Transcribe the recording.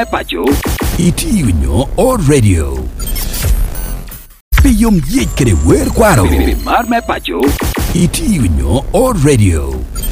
Pacho. Iti nyo o radio. Piyom yek kere wer kwaro. Mar me pacho. Iti nyo o radio.